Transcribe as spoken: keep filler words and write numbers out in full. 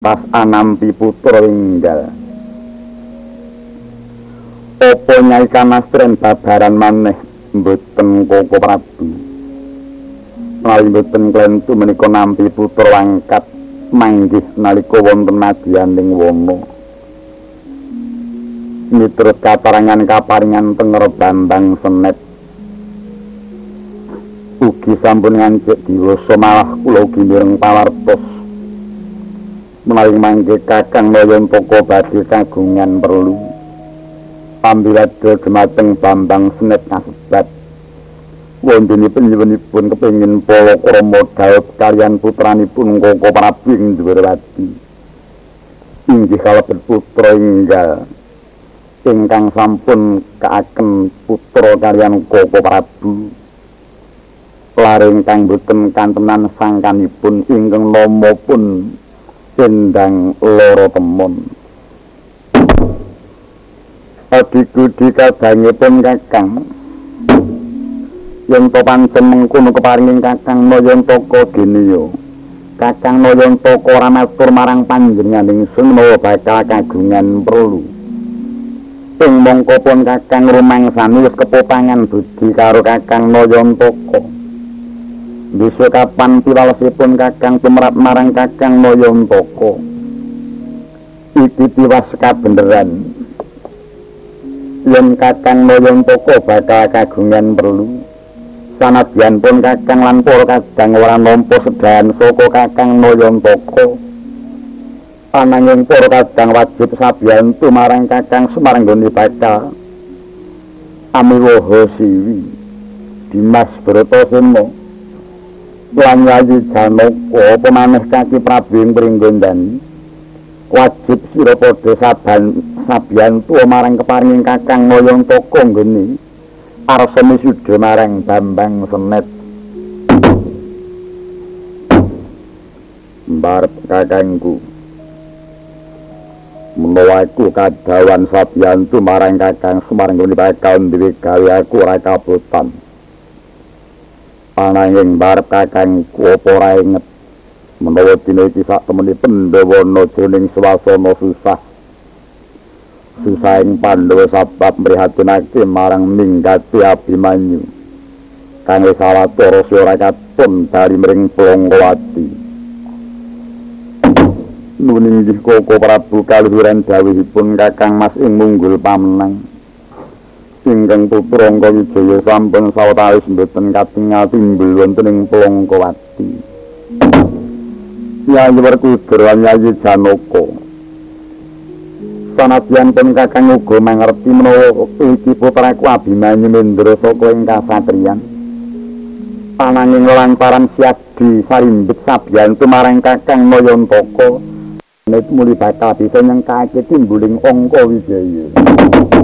pas anampi putra inggal. Apa Nyai Kanastren babaran maneh mboten Koko Prabu. Menawi mboten klentu menika nampi putra wangkat manggih nalika wonten madyaning wana. Miturut kaparangan kaparingan Tenger Bambang Senet. Ugi sampun ngancik diwasa malah kula ugi mireng pawartos. Menawi mangke Kakang Nayantaka badhe kagungan perlu pambilada gemateng Bambang Senet kasebat wontenipun nyuwunipun kepengin Palakrama dhawuh kaliyan putranipun Koko Prabu ing Dwarawati inggih kalebet putra inggal ingkang sampun kaaken putra kaliyan Koko Prabu laring kang boten kantenan sangkanipun ingkang nama pun Endang Loro Temon. Adiku dikadangipun Kakang yen to pancen mengkono keparinging Kakang Nayantaka Deniya. Kakang Nayantaka ora matur marang panjenenganing ingsun menawa bakal kagungan perlu. Ing mangka pun Kakang rumangsani wis kepopangan budi karo Kakang Nayantaka. Bisa kapan piwalesipun Kakang tumrap marang Kakang Nayantaka. Iki tiwas kabeneran. Yen Kakang Nayantaka bakal kagungan perlu. Sanadyan pun Kakang lan para kadang ora nampa sedahan saka Kakang Nayantaka. Ananging para kadang wajib sabiyantu marang Kakang Sumarenggani bakal amiwaha siwi Dimas Bratasena lan Yayi Janaka apa maneh kaki Prabu ing Pringgondani wajib sira padha saban sabiyantu marang keparinging Kakang Nayantaka nggone arsane sudha marang Bambang Senet. Mbarep kakangku menawa aku kadawan sabiyantu marang Kakang Sumarenggani bakal duwe gawe aku ora kabotan. Ananging barep kakangku apa ora inget menawa dina iki sak temene Pandhawana jroning swasana susah susah ing Pandhawa sabab mrihatinake marang Minggati Abimanyu kang wis sawetara ora katon bali mring Plonggowati. Nuwun inggih Koko Prabu kaluhuran dawuhipun Kakang Mas ing munggul pamenang. Ingkang putra Angka Wijaya sampun sawetawis mboten katingal timbul wonten ing Plonggowati. Yayi Werkudara lan Yayi Janaka. Sanadyan pun Kakang uga mangerti menawa iki putraku Abimanyu Mendra saka ing kasatriyan. Ananging lantaran siadi sarimbit sabiyantu marang Kakang Nayantaka, nek muli bakal bisa nyengkake timbuling Angka Wijaya.